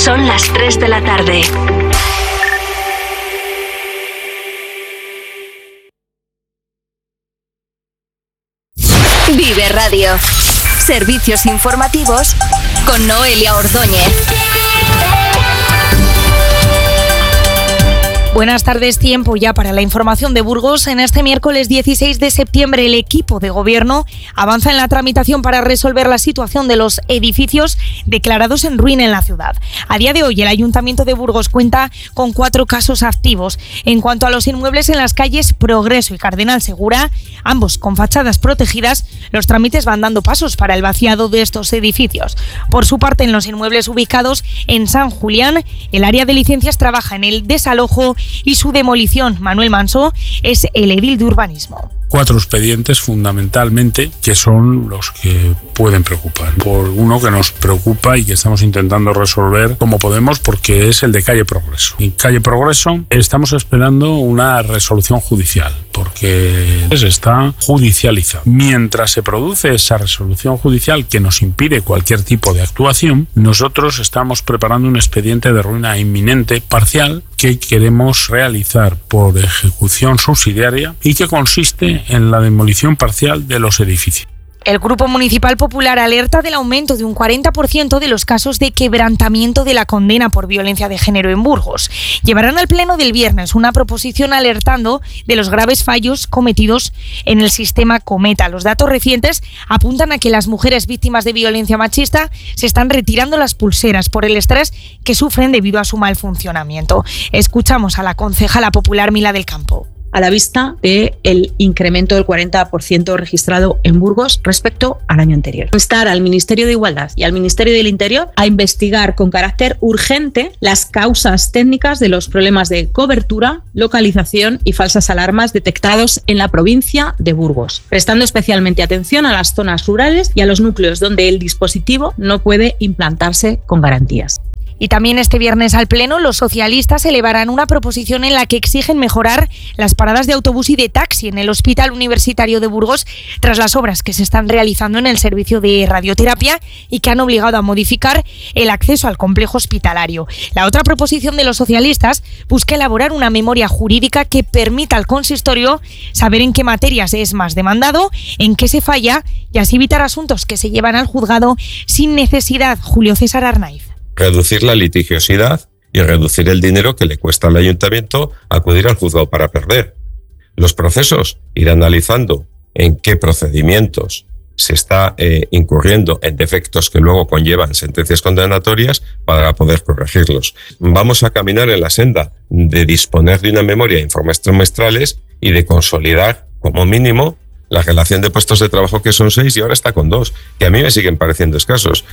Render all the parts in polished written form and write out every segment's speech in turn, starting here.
Son las 3 de la tarde. Vive Radio. Servicios informativos con Noelia Ordóñez. Buenas tardes, tiempo ya para la información de Burgos. En este miércoles 16 de septiembre el equipo de gobierno avanza en la tramitación para resolver la situación de los edificios declarados en ruina en la ciudad. A día de hoy el Ayuntamiento de Burgos cuenta con 4 casos activos. En cuanto a los inmuebles en las calles Progreso y Cardenal Segura, ambos con fachadas protegidas, los trámites van dando pasos para el vaciado de estos edificios. Por su parte, en los inmuebles ubicados en San Julián, el área de licencias trabaja en el desalojo y su demolición. Manuel Manso es el edil de urbanismo. 4 expedientes fundamentalmente que son los que pueden preocupar. Por uno que nos preocupa y que estamos intentando resolver como podemos, porque es el de calle Progreso. En calle Progreso estamos esperando una resolución judicial porque está judicializado. Mientras se produce esa resolución judicial que nos impide cualquier tipo de actuación, nosotros estamos preparando un expediente de ruina inminente parcial que queremos realizar por ejecución subsidiaria y que consiste en la demolición parcial de los edificios. El Grupo Municipal Popular alerta del aumento de un 40% de los casos de quebrantamiento de la condena por violencia de género en Burgos. Llevarán al pleno del viernes una proposición alertando de los graves fallos cometidos en el sistema Cometa. Los datos recientes apuntan a que las mujeres víctimas de violencia machista se están retirando las pulseras por el estrés que sufren debido a su mal funcionamiento. Escuchamos a la concejala popular Mila del Campo. A la vista del incremento del 40% registrado en Burgos respecto al año anterior. Instar al Ministerio de Igualdad y al Ministerio del Interior a investigar con carácter urgente las causas técnicas de los problemas de cobertura, localización y falsas alarmas detectados en la provincia de Burgos, prestando especialmente atención a las zonas rurales y a los núcleos donde el dispositivo no puede implantarse con garantías. Y también este viernes al Pleno los socialistas elevarán una proposición en la que exigen mejorar las paradas de autobús y de taxi en el Hospital Universitario de Burgos tras las obras que se están realizando en el servicio de radioterapia y que han obligado a modificar el acceso al complejo hospitalario. La otra proposición de los socialistas busca elaborar una memoria jurídica que permita al consistorio saber en qué materias es más demandado, en qué se falla y así evitar asuntos que se llevan al juzgado sin necesidad. Julio César Arnaiz. Reducir la litigiosidad y reducir el dinero que le cuesta al ayuntamiento acudir al juzgado para perder. Los procesos ir analizando en qué procedimientos se está incurriendo en defectos que luego conllevan sentencias condenatorias para poder corregirlos. Vamos a caminar en la senda de disponer de una memoria de informes trimestrales y de consolidar como mínimo la relación de puestos de trabajo, que son 6 y ahora está con 2, que a mí me siguen pareciendo escasos.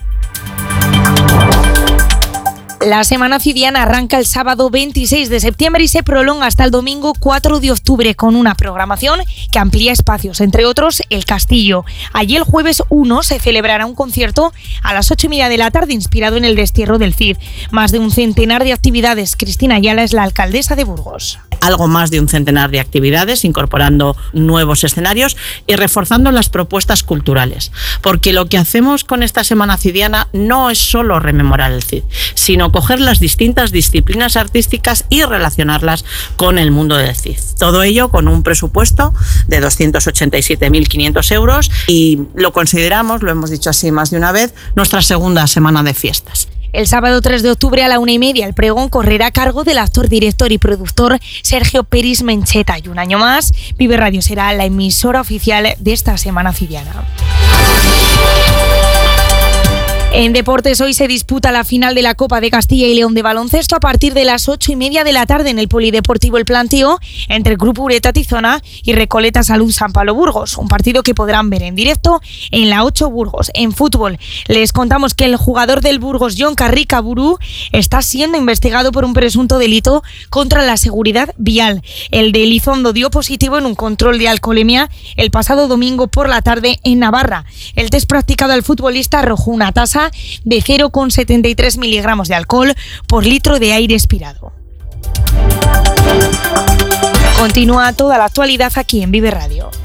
La Semana Cidiana arranca el sábado 26 de septiembre y se prolonga hasta el domingo 4 de octubre con una programación que amplía espacios, entre otros el Castillo. Allí el jueves 1 se celebrará un concierto a las 8:30 de la tarde inspirado en el destierro del Cid. Más de un centenar de actividades. Cristina Ayala es la alcaldesa de Burgos. Algo más de un centenar de actividades, incorporando nuevos escenarios y reforzando las propuestas culturales. Porque lo que hacemos con esta Semana Cidiana no es solo rememorar el Cid, sino coger las distintas disciplinas artísticas y relacionarlas con el mundo del Cid. Todo ello con un presupuesto de 287.500 euros y lo consideramos, lo hemos dicho así más de una vez, nuestra segunda semana de fiestas. El sábado 3 de octubre a la 1:30 el pregón correrá a cargo del actor, director y productor Sergio Peris Mencheta. Y un año más, Vive Radio será la emisora oficial de esta Semana Cidiana. En deportes, hoy se disputa la final de la Copa de Castilla y León de baloncesto a partir de las 8:30 de la tarde en el Polideportivo El Plantío entre el Grupo Ureta Tizona y Recoleta Salud San Pablo Burgos, un partido que podrán ver en directo en la 8 Burgos. En fútbol, les contamos que el jugador del Burgos, Jon Carricaburu, está siendo investigado por un presunto delito contra la seguridad vial. El de Elizondo dio positivo en un control de alcoholemia el pasado domingo por la tarde en Navarra. El test practicado al futbolista arrojó una tasa de 0,73 miligramos de alcohol por litro de aire expirado. Continúa toda la actualidad aquí en Vive Radio.